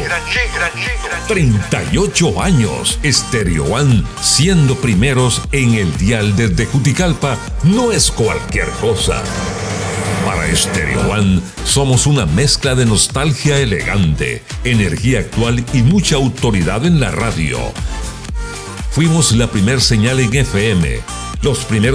38 años. Stereo One, siendo primeros en el dial desde Juticalpa, no es cualquier cosa. Para Stereo One, somos una mezcla de nostalgia elegante, energía actual y mucha autoridad en la radio. Fuimos la primer señal en FM, los primeros